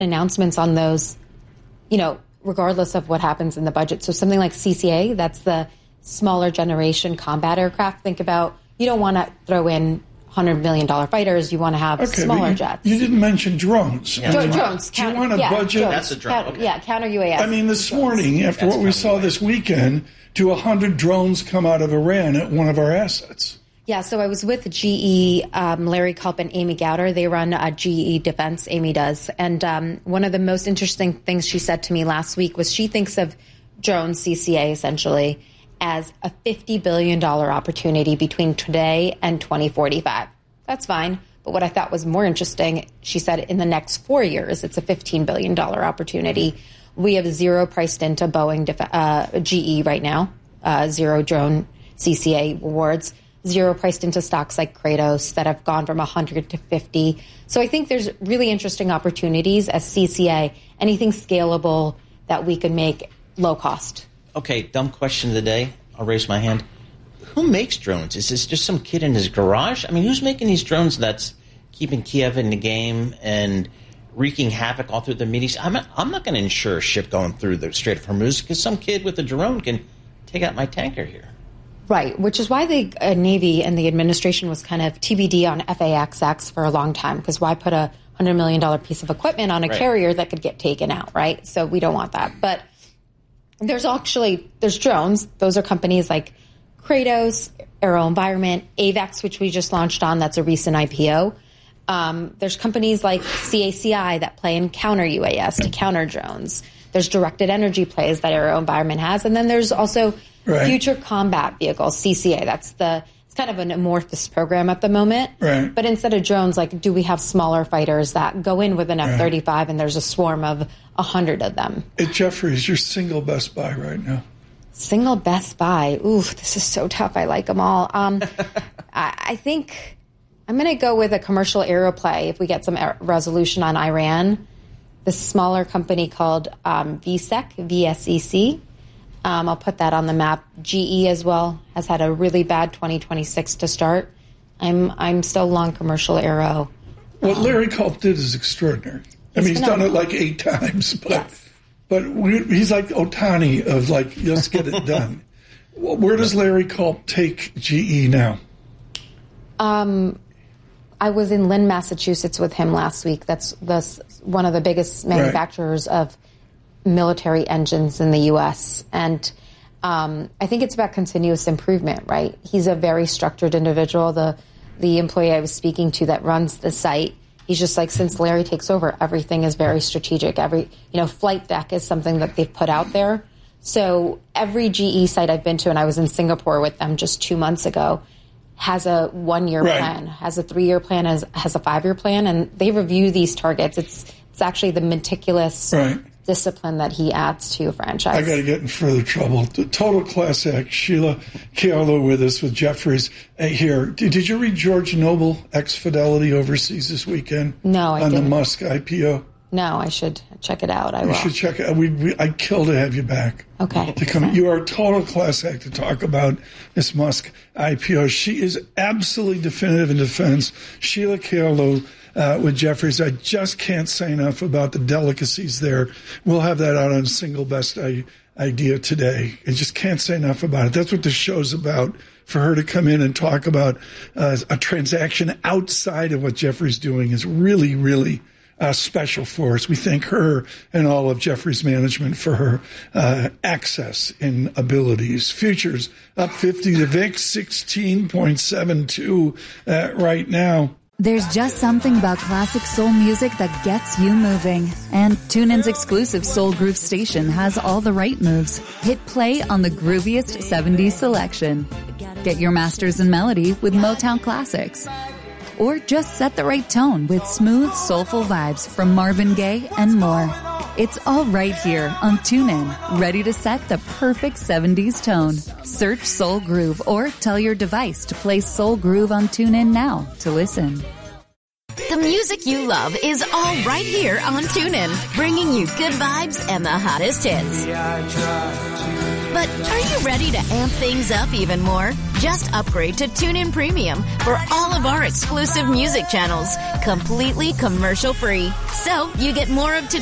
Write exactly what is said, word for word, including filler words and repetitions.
announcements on those, you know, regardless of what happens in the budget. So something like C C A, that's the smaller generation combat aircraft. Think about, you don't want to throw in one hundred million dollars fighters. You want to have okay, smaller you, jets. You didn't mention drones. Yeah. Dro- drones. Do you want a yeah, budget? Drones. That's a drone. Counter, okay. Yeah, counter U A S. I mean, this drones. morning, after That's what we saw this weekend, do one hundred drones come out of Iran at one of our assets? Yeah, so I was with G E, um, Larry Culp and Amy Gowder. They run uh, G E Defense, Amy does. And um, one of the most interesting things she said to me last week was she thinks of drones, C C A essentially, as a fifty billion dollars opportunity between today and twenty forty-five. That's fine. But what I thought was more interesting, she said in the next four years, it's a fifteen billion dollars opportunity. We have zero priced into Boeing, uh, G E right now, uh, zero drone C C A awards. Zero priced into stocks like Kratos that have gone from one hundred to fifty. So I think there's really interesting opportunities as C C A, anything scalable that we could make low cost. Okay, dumb question of the day. I'll raise my hand. Who makes drones? Is this just some kid in his garage? I mean, who's making these drones that's keeping Kiev in the game and wreaking havoc all through the Middle East? I'm not, I'm not going to insure a ship going through the Strait of Hormuz because some kid with a drone can take out my tanker here. Right, which is why the uh, Navy and the administration was kind of T B D on F A X X for a long time, because why put a one hundred million dollars piece of equipment on a right. carrier that could get taken out, right? So we don't want that. But there's actually, there's drones. Those are companies like Kratos, AeroVironment, AVAX, which we just launched on. That's a recent I P O. Um, there's companies like C A C I that play in counter U A S to counter drones. There's directed energy plays that AeroVironment has. And then there's also right. future combat vehicles, C C A. That's the, it's kind of an amorphous program at the moment. Right. But instead of drones, like, do we have smaller fighters that go in with an F thirty-five right. and there's a swarm of one hundred of them? At Jefferies, your single best buy right now? Single best buy. Ooh, this is so tough. I like them all. Um, I, I think I'm going to go with a commercial aero play if we get some resolution on Iran. This smaller company called um, V S E C, V S E C. Um, I'll put that on the map. G E as well has had a really bad twenty twenty-six to start. I'm I'm still long commercial aero. What um, Larry Culp did is extraordinary. I mean, he's phenomenal. Done it like eight times, but yes. but we, he's like Otani of like, let's get it done. Where does Larry Culp take G E now? Um, I was in Lynn, Massachusetts with him last week. That's that's one of the biggest manufacturers right. of military engines in the U S And um, I think it's about continuous improvement, right? He's a very structured individual. The the employee I was speaking to that runs the site, he's just like, since Larry takes over, everything is very strategic. Every, you know, flight deck is something that they've put out there. So every G E site I've been to, and I was in Singapore with them just two months ago, has a one-year right. plan, has a three-year plan, has, has a five-year plan, and they review these targets. It's it's actually the meticulous right. discipline that he adds to a franchise. I got to get in further trouble. The total class act. Sheila Kahlo with us with Jefferies uh, here. Did, did you read George Noble, ex-Fidelity Overseas this weekend? No, I on didn't. The Musk I P O? No, I should check it out. I you will. should check it out. We, we, I'd kill to have you back. Okay. To come, you are a total class act to talk about this Musk I P O. She is absolutely definitive in defense. Sheila Kahlo uh, with Jefferies. I just can't say enough about the delicacies there. We'll have that out on Single Best I, Idea today. I just can't say enough about it. That's what this show's about. For her to come in and talk about uh, a transaction outside of what Jefferies doing is really, really Uh, special for us. We thank her and all of Jefferies management for her uh, access and abilities. Futures up fifty. The V I X sixteen point seven two uh, right now. There's just something about classic soul music that gets you moving. And TuneIn's exclusive Soul Groove station has all the right moves. Hit play on the grooviest seventies selection. Get your masters in melody with Motown Classics. Or just set the right tone with smooth, soulful vibes from Marvin Gaye and more. It's all right here on TuneIn, ready to set the perfect seventies tone. Search Soul Groove or tell your device to play Soul Groove on TuneIn now to listen. The music you love is all right here on TuneIn, bringing you good vibes and the hottest hits. But are you ready to amp things up even more? Just upgrade to TuneIn Premium for all of our exclusive music channels, completely commercial free. So you get more of today's